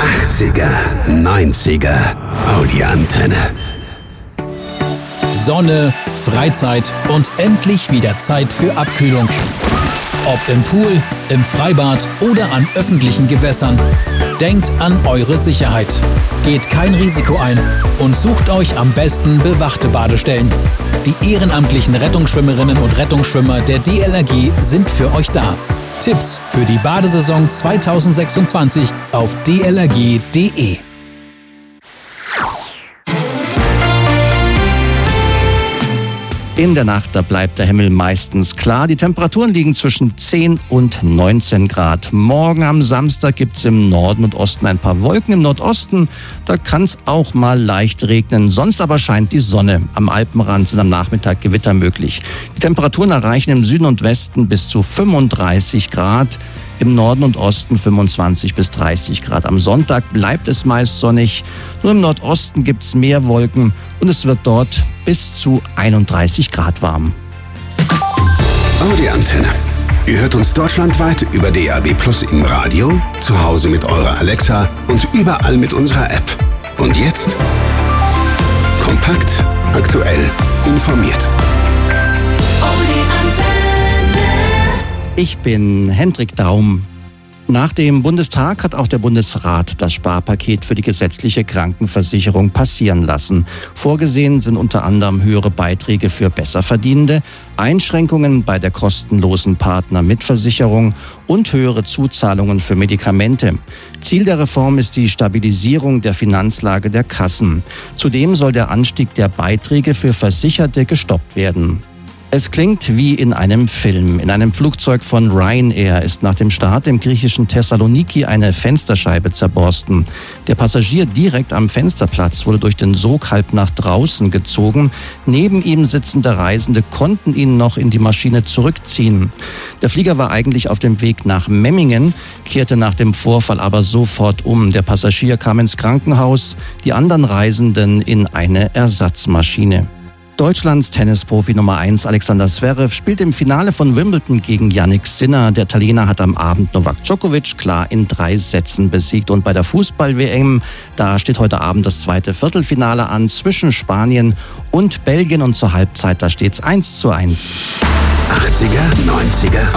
80er, 90er, Audi-Antenne. Sonne, Freizeit und endlich wieder Zeit für Abkühlung. Ob im Pool, im Freibad oder an öffentlichen Gewässern. Denkt an eure Sicherheit. Geht kein Risiko ein und sucht euch am besten bewachte Badestellen. Die ehrenamtlichen Rettungsschwimmerinnen und Rettungsschwimmer der DLRG sind für euch da. Tipps für die Badesaison 2026 auf dlrg.de. In der Nacht, da bleibt der Himmel meistens klar. Die Temperaturen liegen zwischen 10 und 19 Grad. Morgen am Samstag gibt's im Norden und Osten ein paar Wolken. Im Nordosten, da kann's auch mal leicht regnen. Sonst aber scheint die Sonne. Am Alpenrand sind am Nachmittag Gewitter möglich. Die Temperaturen erreichen im Süden und Westen bis zu 35 Grad. Im Norden und Osten 25 bis 30 Grad. Am Sonntag bleibt es meist sonnig. Nur im Nordosten gibt's mehr Wolken und es wird dort bis zu 31 Grad warm. Audi-Antenne. Ihr hört uns deutschlandweit über DAB+ im Radio, zu Hause mit eurer Alexa und überall mit unserer App. Und jetzt kompakt, aktuell, informiert. Ich bin Hendrik Daum. Nach dem Bundestag hat auch der Bundesrat das Sparpaket für die gesetzliche Krankenversicherung passieren lassen. Vorgesehen sind unter anderem höhere Beiträge für Besserverdienende, Einschränkungen bei der kostenlosen Partnermitversicherung und höhere Zuzahlungen für Medikamente. Ziel der Reform ist die Stabilisierung der Finanzlage der Kassen. Zudem soll der Anstieg der Beiträge für Versicherte gestoppt werden. Es klingt wie in einem Film. In einem Flugzeug von Ryanair ist nach dem Start im griechischen Thessaloniki eine Fensterscheibe zerborsten. Der Passagier direkt am Fensterplatz wurde durch den Sog halb nach draußen gezogen. Neben ihm sitzende Reisende konnten ihn noch in die Maschine zurückziehen. Der Flieger war eigentlich auf dem Weg nach Memmingen, kehrte nach dem Vorfall aber sofort um. Der Passagier kam ins Krankenhaus, die anderen Reisenden in eine Ersatzmaschine. Deutschlands Tennisprofi Nummer 1 Alexander Zverev spielt im Finale von Wimbledon gegen Jannik Sinner. Der Italiener hat am Abend Novak Djokovic klar in 3 Sätzen besiegt. Und bei der Fußball-WM, da steht heute Abend das zweite Viertelfinale an zwischen Spanien und Belgien. Und zur Halbzeit, da steht's 1:1. 80er, 90er,